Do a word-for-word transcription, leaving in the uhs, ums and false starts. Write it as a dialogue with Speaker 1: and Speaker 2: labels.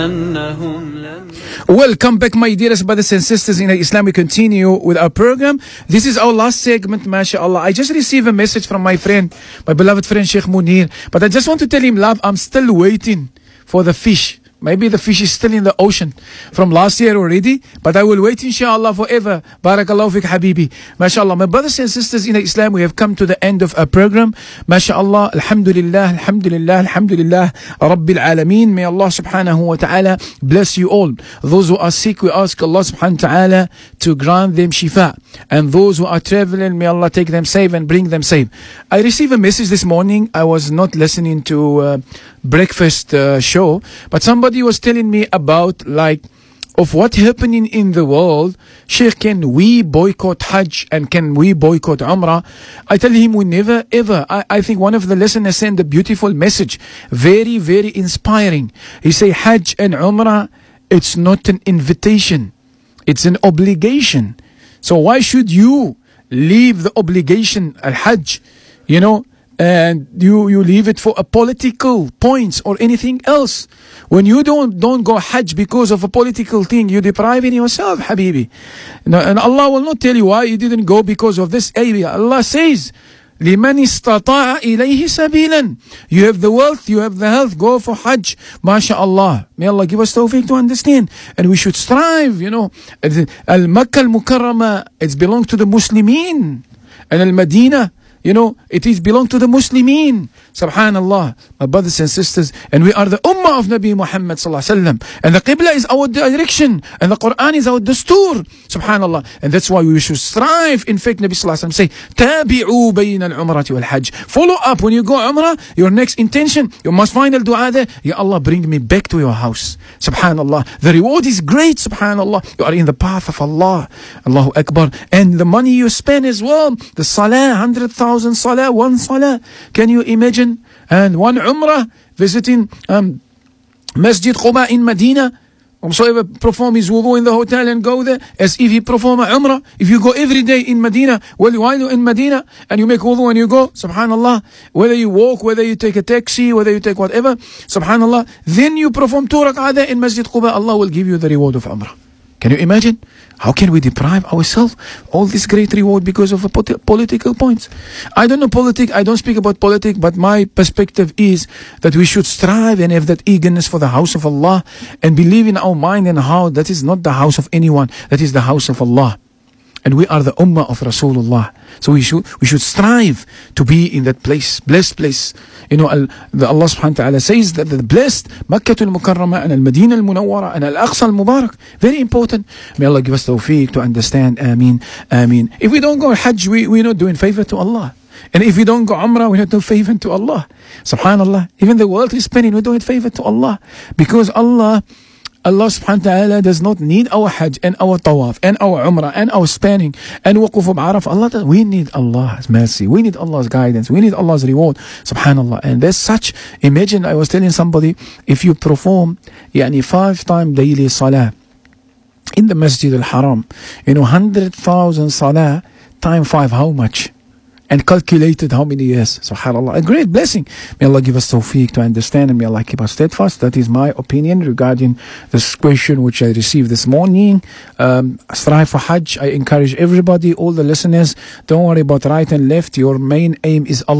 Speaker 1: Welcome back, my dearest brothers and sisters in Islam. We continue with our program. This is our last segment, mashallah. I just received a message from my friend, my beloved friend Sheikh Munir. But I just want to tell him, love, I'm still waiting for the fish. Maybe the fish is still in the ocean from last year already, but I will wait inshallah forever. Barakallahu fik habibi. MashaAllah. My brothers and sisters in Islam, we have come to the end of our program. MashaAllah. Alhamdulillah, Alhamdulillah, Alhamdulillah. Rabbil Alameen. May Allah subhanahu wa ta'ala bless you all. Those who are sick, we ask Allah subhanahu wa ta'ala to grant them shifa. And those who are traveling, may Allah take them safe and bring them safe. I received a message this morning. I was not listening to uh, breakfast uh, show, but somebody was telling me about like of what happening in the world. Sheikh, can we boycott Hajj and can we boycott Umrah? I tell him we never ever. I, I think one of the listeners sent a beautiful message, very very inspiring. He say Hajj and Umrah, it's not an invitation, it's an obligation. So why should you leave the obligation al-Hajj, you know, and you, you leave it for a political points or anything else? When you don't don't go Hajj because of a political thing, you're depriving yourself, Habibi. And Allah will not tell you why you didn't go because of this area. Allah says, لِمَنِ اسْتَطَاعَ إِلَيْهِ سَبِيلًا. You have the wealth, you have the health, go for Hajj. MashaAllah. May Allah give us tawfiq to understand. And we should strive, you know. Al-Makkah al-Mukarramah, it's belong to the Muslimin. And Al-Madinah, you know, it is belong to the Muslimin. Subhanallah, my brothers and sisters, and we are the ummah of Nabi Muhammad sallallahu alaihi wasallam, and the Qibla is our direction, and the Quran is our dastur. Subhanallah, and that's why we should strive. In fact, Nabi sallallahu alaihi wasallam say, "Tabi'u bayna al-umrati wal-hajj." Follow up when you go Umrah. Your next intention, your most final du'a there, Ya Allah, bring me back to your house. Subhanallah, the reward is great. Subhanallah, you are in the path of Allah. Allahu Akbar, and the money you spend as well. The salah, hundred thousand salah, one salah. Can you imagine? And one Umrah, visiting um, Masjid Quba in Medina. Whosoever perform his wudu in the hotel and go there, as if he perform a Umrah. If you go every day in Medina, well, while you're in Medina, and you make wudu and you go, subhanallah, whether you walk, whether you take a taxi, whether you take whatever, subhanallah, then you perform two rak'ah there in Masjid Quba, Allah will give you the reward of Umrah. Can you imagine? How can we deprive ourselves all this great reward because of a political points? I don't know politics, I don't speak about politics, but my perspective is that we should strive and have that eagerness for the house of Allah and believe in our mind and heart that is not the house of anyone, that is the house of Allah. And we are the ummah of Rasulullah. So we should we should strive to be in that place, blessed place. You know, al, the Allah subhanahu wa ta'ala says that the blessed Makkah al-Mukarramah and al-Madinah al-Munawwara and al-Aqsa al-Mubarak. Very important. May Allah give us tawfiq to understand. Ameen. Ameen. If we don't go Hajj, we, we're not doing favor to Allah. And if we don't go Umrah, we're not doing favor to Allah. Subhanallah. Even the world is spending, we're doing favor to Allah. Because Allah... Allah subhanahu wa ta'ala does not need our Hajj and our Tawaf and our Umrah and our spanning and Wuquf of Arafah. Allah does, we need Allah's mercy. We need Allah's guidance. We need Allah's reward. Subhanallah. And there's such, imagine I was telling somebody, if you perform yani five time daily salah in the Masjid al-Haram, you know, one hundred thousand salah time five, how much? And calculated how many years. SubhanAllah. A great blessing. May Allah give us tawfiq to understand, and may Allah keep us steadfast. That is my opinion regarding this question which I received this morning. Um, strive for Hajj. I encourage everybody, all the listeners, don't worry about right and left. Your main aim is Allah.